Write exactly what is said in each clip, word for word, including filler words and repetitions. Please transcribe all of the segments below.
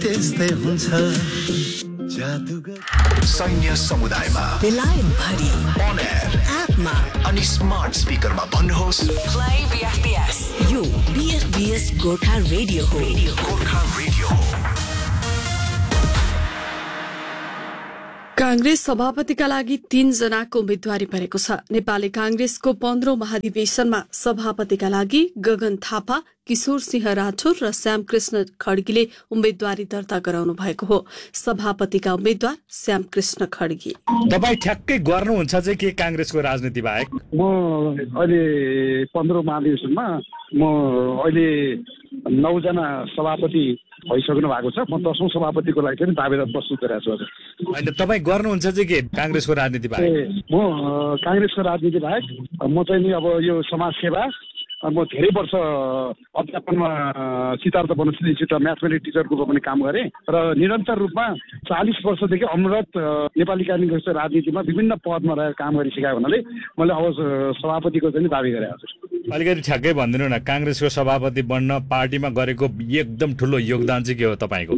त्यस्तै हुन्छ जादुगर सैन्य समुदायमा बेलायत भरि on air एपमा अनि स्मार्ट स्पिकरमा भन्नुहोस् प्ले बीएफबीएस यो बीएफबीएस गोर्खा रेडियो हो गोर्खा रेडियो हो। कांग्रेस सभापतिका लागि तीन जनाको उम्मेद्वारी परेको छ। नेपाली कांग्रेसको पन्ध्रौं महाधिवेशनमा सभापतिका लागि गगन थापा, किशोर सिंह राठौर र श्यामकृष्ण खड्गीले उम्मेद्वारी दर्ता गराउनु भएको हो। सभापतिका उम्मेद्वार श्यामकृष्ण खड्गी। तपाई ठ्याक्कै गर्नुहुन्छ चाहिँ के कांग्रेसको राजनीति बाहेक? म अहिले पन्ध्रौं महाधिवेशनमा म अहिले नौजना सभापति भइसक्नु भएको छ। म दशौं सभापतिको लागि चाहिँ दावेदार प्रस्तुत गरिरहेको छु। होइन, तपाईँ गर्नुहुन्छ चाहिँ के कांग्रेसको राजनीति बाहेक? म कांग्रेसको राजनीति बाहेक म चाहिँ नि अब यो समाज सेवा, म धेरै वर्ष अध्यापनमा सिद्धार्थ वनस्पतिसित म्याथमेटिक्स टिचरको रूपमा पनि काम गरेँ र निरन्तर रूपमा चालिस वर्षदेखि अनवरत नेपाली कांग्रेसको राजनीतिमा विभिन्न पदमा रहेर काम गरिसकेको हुनाले मैले अब सभापतिको चाहिँ दावी गरेको छु। अलिकति ठ्याक्कै भनिदिनु न, कांग्रेसको सभापति बन्न पार्टीमा गरेको एकदम ठुलो योगदान चाहिँ के हो तपाईँको?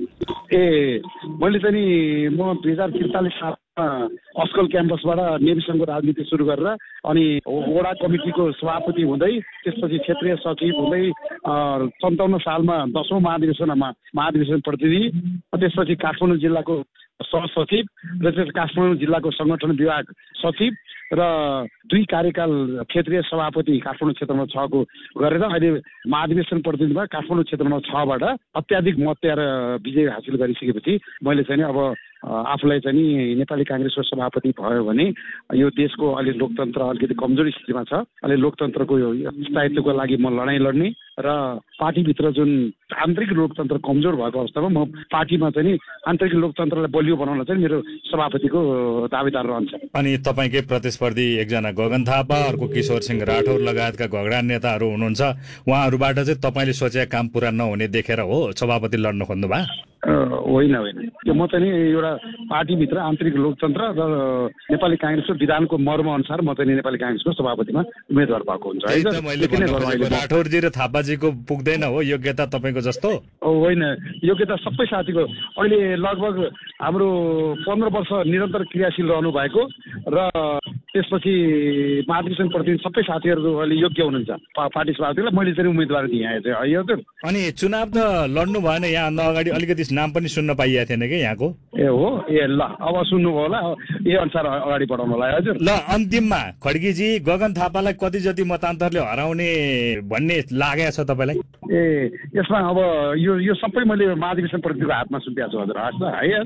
ए मैले चाहिँ नि म दुई हजार त्रिचालिस सालमा अस्कल क्याम्पसबाट नेभी सङ्घको राजनीति सुरु गरेर अनि वडा कमिटीको सभापति हुँदै त्यसपछि क्षेत्रीय सचिव हुँदै सन्ताउन्न सालमा दशौं महाधिवेशनमा महाधिवेशन प्रतिनिधि, त्यसपछि काठमाडौँ जिल्लाको सहसचिव र त्यस काठमाडौँ जिल्लाको संगठन विभाग सचिव र दुई कार्यकाल क्षेत्रीय सभापति काठमाडौँ क्षेत्रमा छको गरेर अहिले महाधिवेशन प्रतिनिधिमा काठमाडौँ क्षेत्रमा छबाट अत्याधिक मत ल्याएर विजय हासिल गरिसकेपछि मैले चाहिँ अब आफूलाई चाहिँ नि नेपाली कांग्रेसको सभापति भयो भने यो देशको अहिले लोकतन्त्र अलिकति कमजोर स्थितिमा छ। अहिले लोकतन्त्रको स्थायित्वको लागि म लडाइँ लड्ने र पार्टीभित्र जुन आन्तरिक लोकतन्त्र कमजोर भएको अवस्थामा म पार्टीमा चाहिँ नि आन्तरिक लोकतन्त्रलाई बलियो बनाउन चाहिँ मेरो सभापतिको दावेदार रहन्छ। अनि तपाईँकै प्रतिस्पर्धी एकजना गगन थापा, अर्को किशोर सिंह राठौर लगायतका घगडा नेताहरू हुनुहुन्छ, उहाँहरूबाट चाहिँ तपाईँले सोचेका काम पुरा नहुने देखेर हो सभापति लड्न खोज्नु भयो? होइन होइन, यो म चाहिँ एउटा पार्टीभित्र आन्तरिक लोकतन्त्र र नेपाली कांग्रेसको विधानको मर्म अनुसार म चाहिँ नेपाली कांग्रेसको सभापतिमा उम्मेद्वार भएको हुन्छ है। राठौरजी र थापाजीको पुग्दैन हो योग्यता तपाईँको जस्तो? होइन, योग्यता सबै साथीको। अहिले लगभग हाम्रो पन्ध्र वर्ष निरन्तर क्रियाशील रहनु भएको र त्यसपछि महाधिवेशन प्रतिनिधि सबै साथीहरू अहिले योग्य हुनुहुन्छ पार्टी सभापतिलाई मैले चाहिँ उम्मेदवार दिएँ हजुर। अनि चुनाव त लड्नु भएन, यहाँभन्दा अगाडि अलिकति नाम पनि सुन्न पाइएको थिएन कि यहाँको? ए हो, ए ल अब सुन्नुभयो होला, यही अनुसार अगाडि बढाउनु होला हजुर। ल अन्तिममा खड्गीजी, गगन थापालाई कति जति मतान्तरले हराउने भन्ने लागेको छ तपाईँलाई? ए यसमा अब यो यो सबै मैले महाधिवेशन प्रतिनिधिको हातमा सुम्पिएको छु हजुर। हस् है।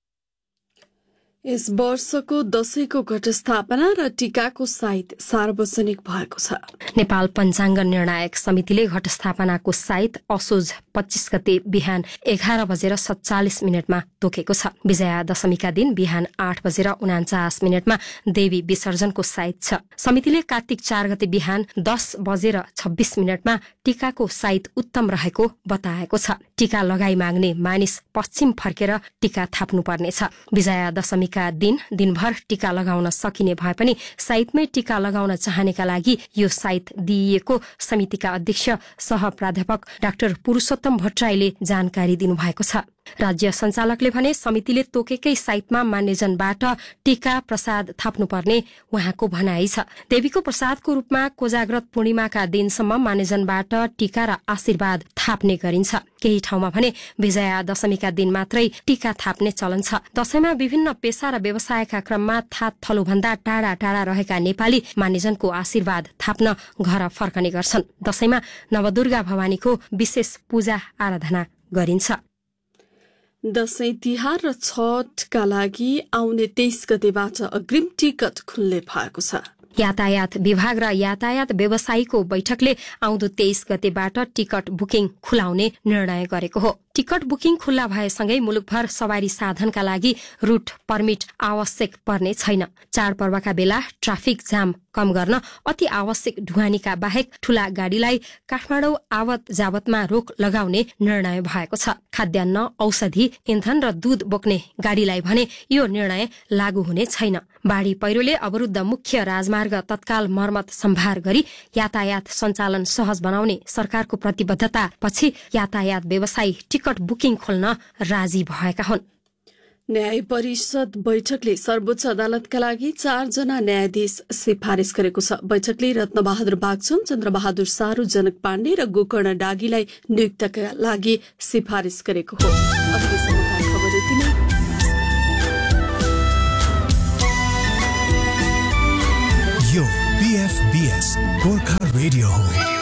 यस वर्षको दशैंको घटस्थापना र टीकाको साइत सार्वजनिक भएको छ। नेपाल पञ्चाङ्ग निर्णायक समितिले घटस्थापनाको साइत असोज पच्चीस गते बिहान एघार बजेर सत्तालिस मिनटमा तोकेको छ। विजया दशमीका दिन बिहान आठ बजेर उनाचास मिनटमा देवी विसर्जनको साइत छ। समितिले कार्तिक चार गते बिहान दस बजेर छब्बीस मिनटमा टीकाको साइत उत्तम रहेको बताएको छ। टीका लगाई माग्ने मानिस पश्चिम फर्केर टीका थाप्नुपर्नेछ। विजया दशमी का दिन दिनभर टीका लगाउन सकिने भए पनि साइतमै टीका लगाउन चाहनेका लागि यो साइत दिइएको समितिका अध्यक्ष सह प्राध्यापक डाक्टर पुरुषोत्तम भट्टराईले जानकारी दिनुभएको छ। राज्य सञ्चालकले भने समितिले तोकेकै साइतमा मान्यजनबाट टीका प्रसाद थाप्नुपर्ने उहाँको भनाइ छ। देवीको प्रसादको रूपमा कोजाग्रत पूर्णिमाका दिनसम्म मान्यजनबाट टीका र आशीर्वाद थाप्ने गरिन्छ। केही ठाउँमा भने विजया दशमीका दिन मात्रै टीका थाप्ने चलन छ। दशैंमा विभिन्न पेशा र व्यवसायका क्रममा थात थलोभन्दा टाढा टाढा रहेका नेपाली मान्यजनको आशीर्वाद थाप्न घर फर्कने गर्छन्। दशैंमा नवदुर्गा भवानीको विशेष पूजा आराधना गरिन्छ। दशैं तिहार र छठका लागि आउने तेइस गतेबाट अग्रिम टिकट खुल्ने भएको छ। यातायात विभाग र यातायात व्यवसायीको बैठकले आउँदो तेइस गतेबाट टिकट बुकिङ खुलाउने निर्णय गरेको हो। टिकट बुकिङ खुल्ला भएसँगै मुलुकभर सवारी साधनका लागि रूट पर्मिट आवश्यक पर्ने छैन। चाडपर्वका बेला ट्राफिक जाम कम गर्न अति आवश्यक ढुवानीका बाहेक ठूला गाडीलाई काठमाडौँ आवत जावतमा रोक लगाउने निर्णय भएको छ। खाद्यान्न, औषधि, इन्धन र दूध बोक्ने गाडीलाई भने यो निर्णय लागू हुने छैन। बाढ़ी पहिरोले अवरुद्ध मुख्य राजमार्ग मार्ग तत्काल मर्मत सम्भार गरी यातायात सञ्चालन सहज बनाउने सरकारको प्रतिबद्धता पछि यातायात व्यवसायी टिकट बुकिङ खोल्न राजी भएका हुन्। न्याय परिषद बैठकले सर्वोच्च अदालतका लागि चारजना न्यायाधीश सिफारिस गरेको छ। बैठकले रत्नबहादुर बागचुन, चन्द्रबहादुर सारू, जनक पाण्डे र गोकर्ण डागीलाई नियुक्तका लागि सिफारिस गरेको हो। खबर यति नै। यो बीएफबीएस गोर्खा रेडियो हो।